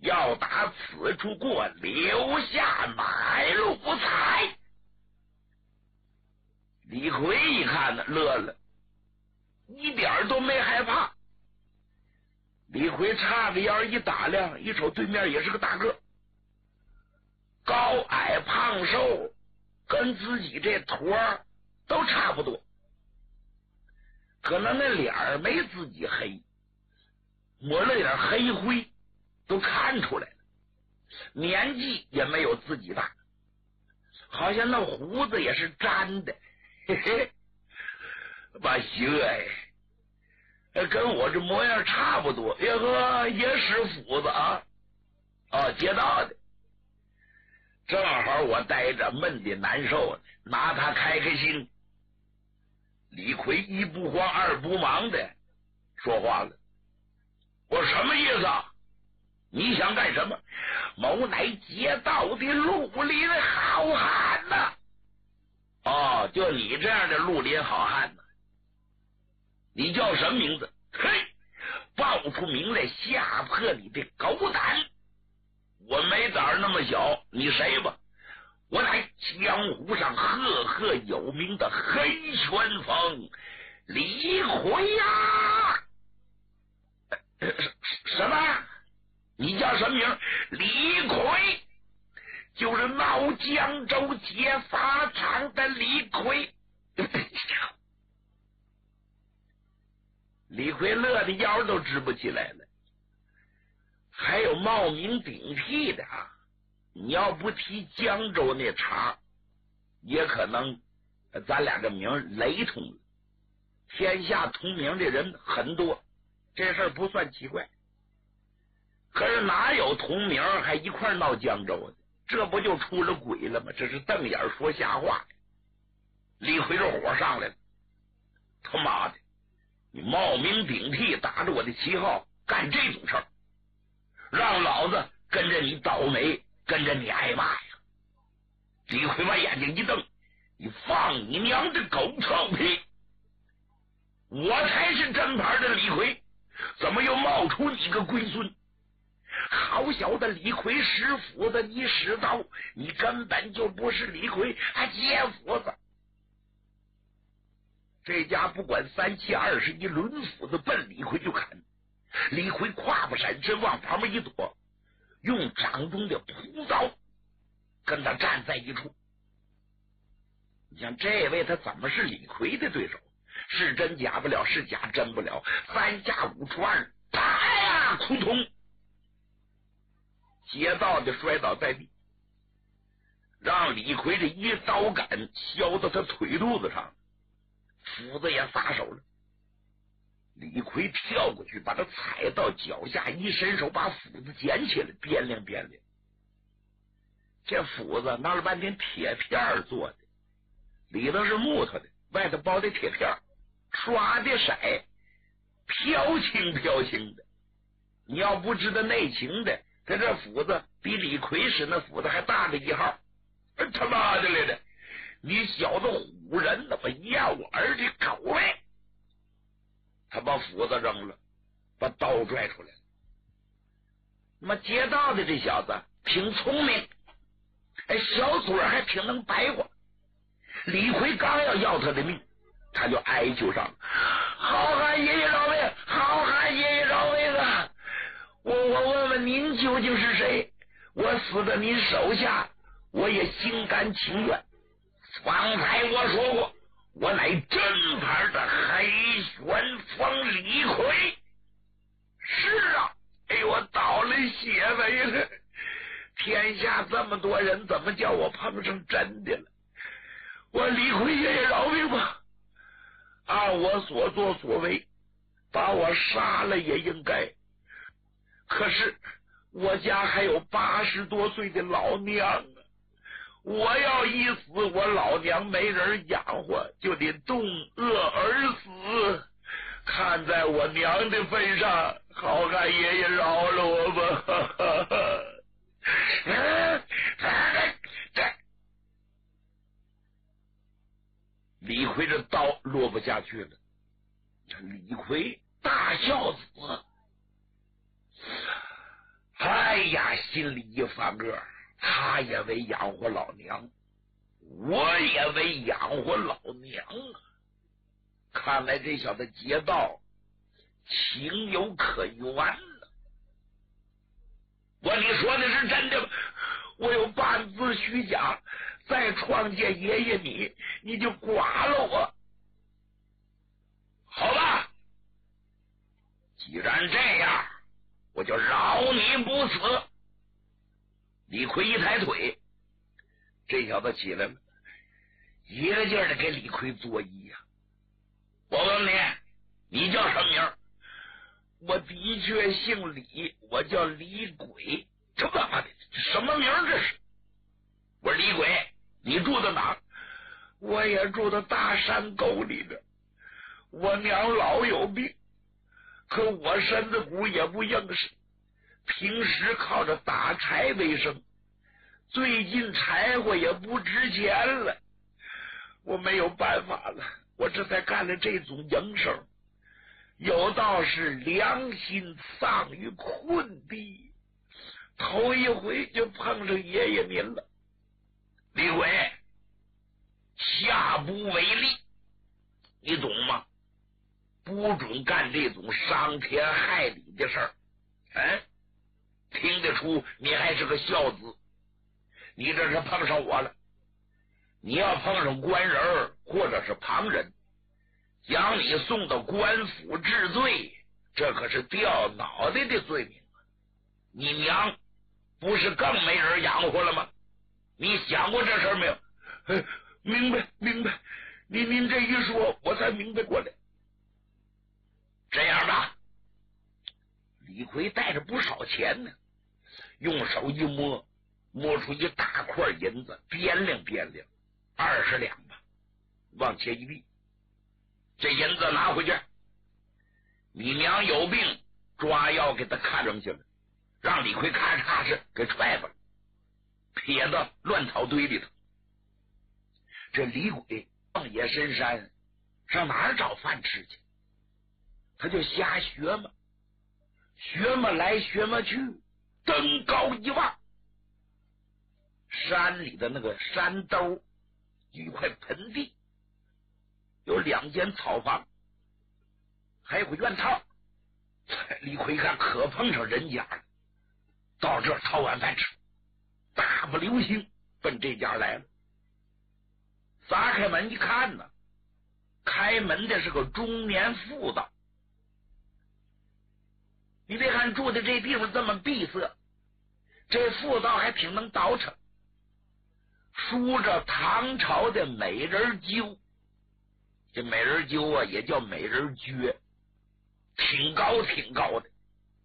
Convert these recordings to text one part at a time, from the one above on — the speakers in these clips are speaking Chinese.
要打此处过，留下买路财。李逵一看呢，乐了，一点都没害怕。李逵叉着腰一打量，一瞅对面也是个大个，高矮胖瘦，跟自己这坨都差不多，可能那脸儿没自己黑，抹了点黑灰都看出来了，年纪也没有自己大，好像那胡子也是粘的，嘿嘿，把行哎，跟我这模样差不多，也呵，也使斧子啊，街道的，正好我待着闷的难受，拿他开开心。李逵一不慌二不忙的说话了，我什么意思啊？你想干什么？某乃劫道的绿林好汉呐！就你这样的绿林好汉呢？你叫什么名字？嘿，报出名来吓破你的狗胆！我没胆儿那么小，你谁吧？我乃江湖上赫赫有名的黑旋风李逵呀！什么？你叫什么名？李逵，就是闹江州劫法场的李逵。李逵乐的腰都直不起来了。还有冒名顶替的啊！你要不提江州那茬，也可能咱俩这名雷同了。天下同名的人很多，这事儿不算奇怪。可是哪有同名还一块闹江州的？这不就出了鬼了吗？这是瞪眼说瞎话。李逵这火上来了，他妈的，你冒名顶替，打着我的旗号干这种事儿，让老子跟着你倒霉，跟着你挨骂呀！李逵把眼睛一瞪，你放你娘的狗臭屁！我才是真牌的李逵，怎么又冒出你个龟孙？好小的李逵使斧子，你使刀，你根本就不是李逵，还接斧子！这家不管3七21，抡斧子奔李逵就砍。李逵胯不闪身往旁边一躲，用掌中的朴刀跟他站在一处。你像这位他怎么是李逵的对手？是真假不了，是假真不了，3下5除2，啪呀，扑通，劫道的摔倒在地，让李逵这一刀杆削到他腿肚子上，斧子也撒手了。李逵跳过去，把他踩到脚下，一伸手把斧子捡起来，掂量掂量。这斧子闹了半天铁片做的，里头是木头的，外头包的铁片，刷的色，飘轻飘轻的。你要不知道内情的，他这斧子比李逵使那斧子还大了一号。他妈的来的，你小子唬人呢！我要我儿的狗嘞！他把斧子扔了，把刀拽出来了。那么劫道的这小子挺聪明，小嘴还挺能白话。李逵刚要他的命，他就哀求上了：好汉爷爷饶命，好汉爷爷饶命啊！我问问您究竟是谁？我死在您手下，我也心甘情愿。方才我说过，我乃真牌的黑旋风李逵。是啊，我倒了血霉了。天下这么多人，怎么叫我碰上真的了？我李逵爷爷饶命吧！按我所作所为，把我杀了也应该。可是我家还有80多岁的老娘啊！我要一死，我老娘没人养活，就得冻饿而死。看在我娘的份上，好汉爷爷饶了我吧！李逵这刀落不下去了。李逵大孝子，哎呀， 心里一翻个，他也为养活老娘，我也为养活老娘啊！看来这小子劫道情有可原了。你说的是真的吗？我有半字虚假，再创见爷爷你就剐了我。好吧，既然这样，我就饶你不死。李逵一抬腿，这小子起来了，一个劲儿的给李逵作揖呀。我问你，你叫什么名？我的确姓李，我叫李鬼。这他妈的什么名这是？我说李鬼，你住在哪？我也住在大山沟里边。我娘老有病，可我身子骨也不硬实，平时靠着打柴为生，最近柴火也不值钱了，我没有办法了，我这才干了这种营生。有道是良心丧于困地，头一回就碰上爷爷您了。李鬼，下不为例，你懂吗？不准干这种伤天害理的事儿。听得出你还是个孝子，你这是碰上我了。你要碰上官人或者是旁人，将你送到官府治罪，这可是掉脑袋的罪名啊！你娘不是更没人养活了吗？你想过这事儿没有？明白，您这一说，我才明白过来。这样吧，李逵带着不少钱呢，用手一摸，摸出一大块银子，掂量20两吧，往前一立。这银子拿回去，你娘有病，抓药给他看上去了，让李逵咔哧咔哧给踹吧了，撇到乱草堆里头。这李鬼旷野深山，上哪儿找饭吃去？他就瞎学嘛，学嘛来学嘛去，登高一望，山里的那个山兜，一块盆地，有2间草房，还有个院套。李逵看可碰上人家了，到这儿讨碗饭吃，大步流星奔这家来了。砸开门一看呢，开门的是个中年妇道。你别看住的这地方这么闭塞，这妇道还挺能倒饬，梳着唐朝的美人揪。这美人揪啊，也叫美人撅，挺高的，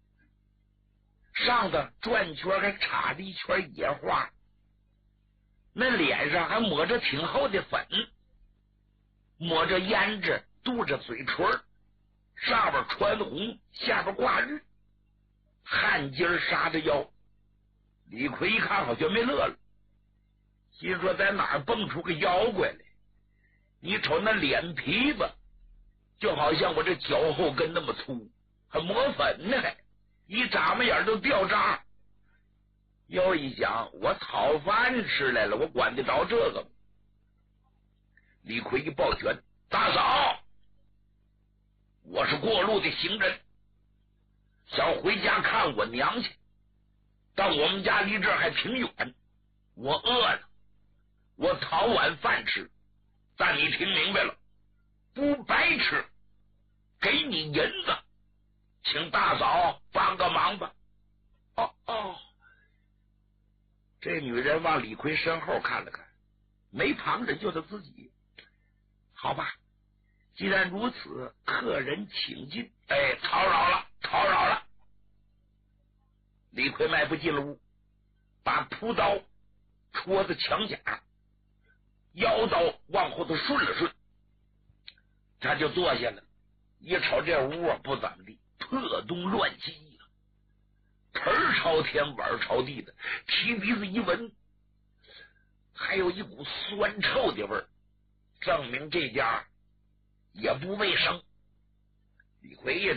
上头转圈还插着一圈野花，那脸上还抹着挺厚的粉，抹着胭脂，嘟着嘴唇，上边穿红，下边挂绿，汗巾杀着腰。李逵一看好像没乐了，心说在哪儿蹦出个妖怪来？你瞅那脸皮子，就好像我这脚后跟那么粗，还抹粉呢，还一眨巴眼都掉渣。又一想，我讨饭吃来了，我管得着这个吗？李逵一抱拳：“大嫂，我是过路的行人，想回家看我娘去，但我们家离这儿还挺远，我饿了，我讨碗饭吃。但你听明白了，不白吃，给你银子，请大嫂帮个忙吧。”哦，这女人往李逵身后看了看，没旁人，就他自己。好吧，既然如此，客人请进。叨扰了。李逵迈步进了屋，把朴刀戳在墙角，腰刀往后头顺了顺，他就坐下了。一瞅这屋啊，不怎么地，破东乱西呀，盆朝天碗朝地的，提鼻子一闻，还有一股酸臭的味儿，证明这家也不卫生。李逵也